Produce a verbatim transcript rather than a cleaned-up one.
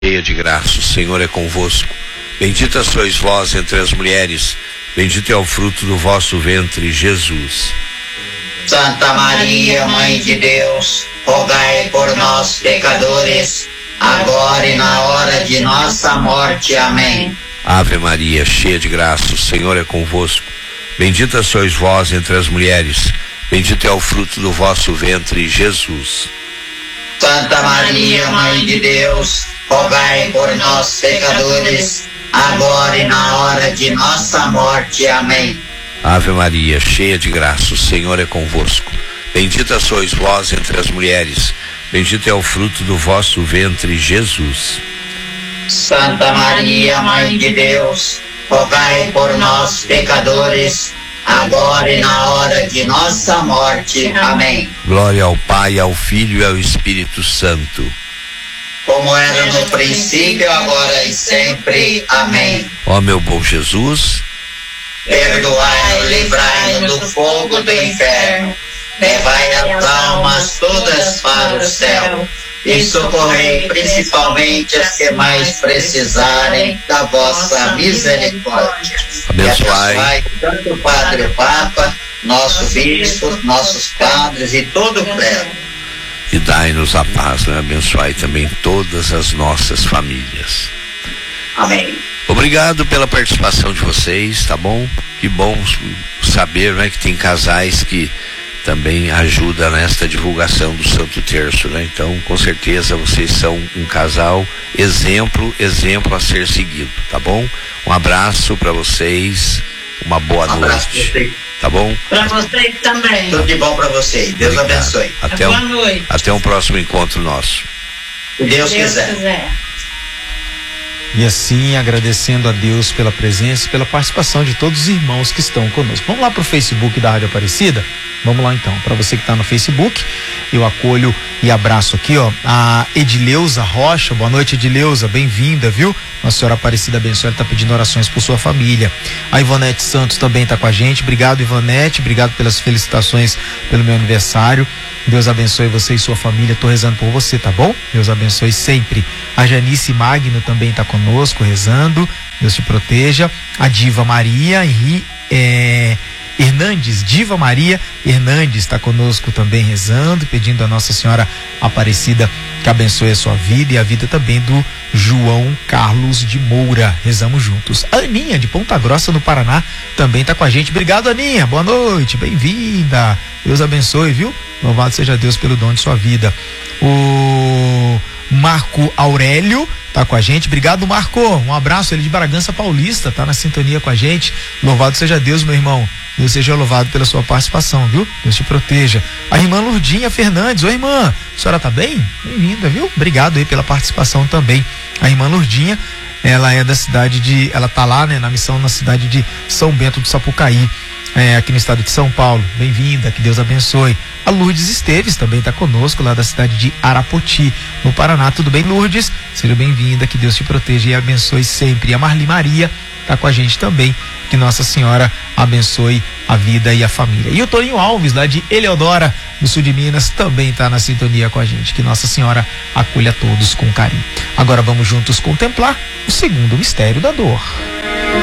cheia de graça, o Senhor é convosco. Bendita sois vós entre as mulheres, bendito é o fruto do vosso ventre, Jesus. Santa Maria, Mãe de Deus, rogai por nós, pecadores, agora e na hora de nossa morte. Amém. Ave Maria, cheia de graça, o Senhor é convosco. Bendita sois vós entre as mulheres, bendito é o fruto do vosso ventre, Jesus. Santa Maria, Mãe de Deus, rogai por nós, pecadores, agora e na hora de nossa morte. Amém. Ave Maria, cheia de graça, o Senhor é convosco. Bendita sois vós entre as mulheres, bendito é o fruto do vosso ventre, Jesus. Santa Maria, Mãe de Deus, rogai por nós, pecadores, agora e na hora de nossa morte. Amém. Glória ao Pai, ao Filho e ao Espírito Santo. Como era no princípio, agora e sempre. Amém. Ó meu bom Jesus, perdoai e livrai-nos do fogo do inferno, levai as almas todas para o céu e socorrei principalmente as que mais precisarem da vossa misericórdia. Abençoai, e abençoai tanto o Padre e o Papa, nosso bispo, nossos padres e todo o clero. E dai-nos a paz, né? Abençoai também todas as nossas famílias. Amém. Obrigado pela participação de vocês, tá bom? Que bom saber, né, que tem casais que também ajudam nesta divulgação do Santo Terço, né? Então, com certeza vocês são um casal exemplo, exemplo a ser seguido, tá bom? Um abraço para vocês, uma boa um noite, tá bom? Para vocês também. Tudo de bom para vocês. Deus Obrigado. Abençoe. Até boa um, noite. Até um próximo encontro nosso. Se Deus, Deus quiser. quiser. E assim, agradecendo a Deus pela presença e pela participação de todos os irmãos que estão conosco. Vamos lá para o Facebook da Rádio Aparecida? Vamos lá então. Para você que está no Facebook, eu acolho e abraço aqui, ó, a Edileuza Rocha. Boa noite, Edileuza, bem-vinda, viu? Nossa Senhora Aparecida abençoe, está pedindo orações por sua família. A Ivonete Santos também está com a gente. Obrigado, Ivonete, obrigado pelas felicitações pelo meu aniversário. Deus abençoe você e sua família. Tô rezando por você, tá bom? Deus abençoe sempre. A Janice Magno também está conosco, rezando. Deus te proteja. A Diva Maria Henri, é, Hernandes, Diva Maria Hernandes está conosco também rezando, pedindo a Nossa Senhora Aparecida que abençoe a sua vida e a vida também do João Carlos de Moura. Rezamos juntos. A Aninha de Ponta Grossa, no Paraná, também está com a gente. Obrigado, Aninha. Boa noite, bem-vinda. Deus abençoe, viu? Louvado seja Deus pelo dom de sua vida. O Marco Aurélio tá com a gente. Obrigado, Marco. Um abraço, ele de Bragança Paulista, tá na sintonia com a gente. Louvado seja Deus, meu irmão. Deus seja louvado pela sua participação, viu? Deus te proteja. A irmã Lurdinha Fernandes. Oi, irmã. A senhora tá bem? Bem-vinda, viu? Obrigado aí pela participação também. A irmã Lurdinha, ela é da cidade de... Ela tá lá, né, na missão na cidade de São Bento do Sapucaí, é, aqui no estado de São Paulo. Bem-vinda, que Deus abençoe. A Lourdes Esteves também está conosco, lá da cidade de Arapoti, no Paraná. Tudo bem, Lourdes? Seja bem-vinda, que Deus te proteja e abençoe sempre. E a Marli Maria está com a gente também, que Nossa Senhora abençoe a vida e a família. E o Toninho Alves, lá de Eleodora, no sul de Minas, também está na sintonia com a gente. Que Nossa Senhora acolha todos com carinho. Agora vamos juntos contemplar o segundo mistério da dor.